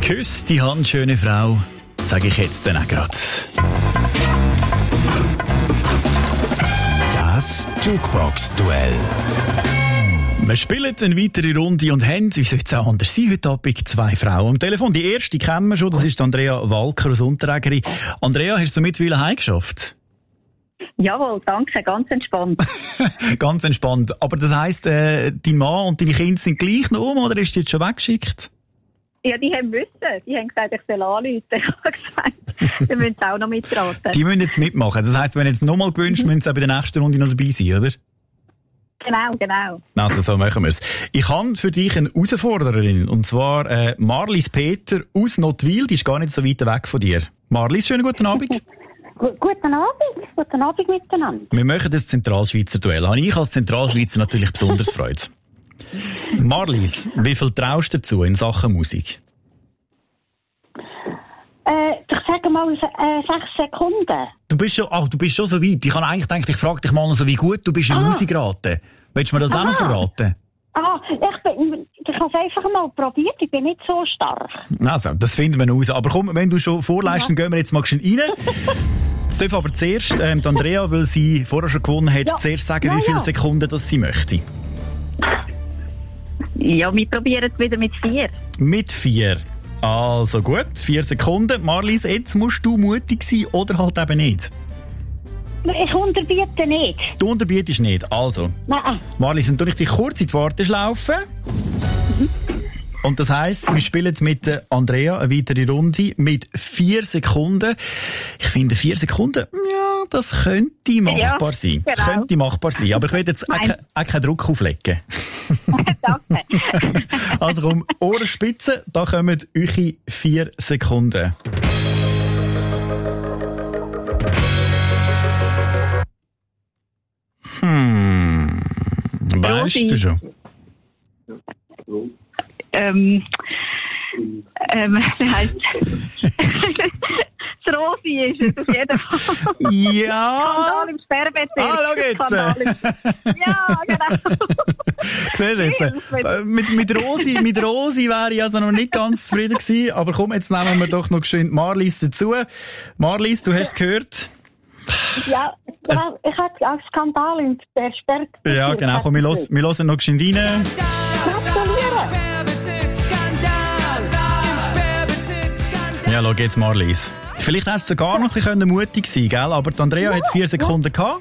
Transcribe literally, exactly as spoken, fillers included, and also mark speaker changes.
Speaker 1: Küss die Hand, schöne Frau, sage ich jetzt dann auch gerade.
Speaker 2: Das Jukebox-Duell.
Speaker 1: Wir spielen eine weitere Runde und haben, wie soll es auch anders sein, heute Abend zwei Frauen am Telefon. Die erste kennen wir schon, das ist Andrea Walker aus Unterägeri. Andrea, hast du mittlerweile heimgeschafft?
Speaker 3: Jawohl, danke, ganz entspannt.
Speaker 1: Ganz entspannt. Aber das heisst, äh, dein Mann und deine Kinder sind gleich noch um, oder ist die jetzt schon weggeschickt?
Speaker 3: Ja, die haben müssen. Die haben gesagt, ich soll anrufen. Ich habe gesagt, wir müssen auch noch mitraten.
Speaker 1: Die müssen jetzt mitmachen. Das heisst, wenn du jetzt nochmal gewünscht, müssen sie auch bei der nächsten Runde noch dabei sein, oder?
Speaker 3: Genau, genau.
Speaker 1: Also, so machen wir es. Ich habe für dich eine Herausforderin, und zwar äh, Marlies Peter aus Nottwil. Die ist gar nicht so weit weg von dir. Marlies, schönen guten Abend.
Speaker 4: Guten Abend, guten Abend miteinander.
Speaker 1: Wir machen das Zentralschweizer Duell. Habe ich als Zentralschweizer natürlich besonders Freude. Marlies, wie viel traust du dazu in Sachen Musik?
Speaker 4: Äh, ich sage mal äh, sechs Sekunden.
Speaker 1: Du bist schon, ach, du bist schon so weit. Ich habe eigentlich gedacht, ich frage dich mal noch so, wie gut du bist in
Speaker 4: ah.
Speaker 1: Musikraten. Willst du mir das
Speaker 4: Aha.
Speaker 1: auch noch verraten?
Speaker 4: Ah, ich, bin, ich habe es einfach mal probiert, ich bin nicht so stark.
Speaker 1: Also, das finden wir noch raus. Aber komm, wenn du schon vorleist,
Speaker 4: ja.
Speaker 1: dann gehen wir jetzt mal schön rein. Jetzt darf aber zuerst, ähm, die Andrea, weil sie vorher schon gewonnen hat, ja. zuerst sagen, ja, wie viele ja. Sekunden das sie möchte.
Speaker 3: Ja, wir probieren es wieder mit vier.
Speaker 1: Mit vier. Also gut, vier Sekunden. Marlies, jetzt musst du mutig sein oder halt eben nicht.
Speaker 4: Ich unterbiete nicht.
Speaker 1: Du unterbietest nicht, also.
Speaker 4: Nein.
Speaker 1: Marlies, dann tue ich dich kurz in die Warteschlaufe. Mhm. Und das heisst, wir spielen mit Andrea eine weitere Runde mit vier Sekunden. Ich finde, vier Sekunden, ja, das könnte machbar ja, sein. Genau. Könnte machbar sein. Aber ich will jetzt auch, ke- auch keinen Druck auflegen.
Speaker 3: Danke.
Speaker 1: Also komm, Ohrenspitze, da kommen eure vier Sekunden. Hm. Weißt du schon?
Speaker 3: Ähm, ähm, wie heisst das Rosi ist es auf jeden Fall.
Speaker 1: Ja.
Speaker 3: Skandal im Sperrbezirk.
Speaker 1: Ah, schau jetzt.
Speaker 3: Im... Ja, genau.
Speaker 1: Siehst du jetzt? Mit, mit Rosi, mit Rosi wäre ich also noch nicht ganz zufrieden gewesen. Aber komm, jetzt nehmen wir doch noch schön Marlies dazu. Marlies, du hast es gehört.
Speaker 4: Ja, ja ich hatte auch Skandal im Sperrbezirk.
Speaker 1: Ja, genau. Komm, wir hören, wir hören noch schön rein.
Speaker 4: Gratuliere.
Speaker 1: Ja, schau jetzt, Marlies. Vielleicht hättest du sogar noch ein bisschen mutig sein können, gell? Aber die Andrea ja, hat vier Sekunden ja. gehabt.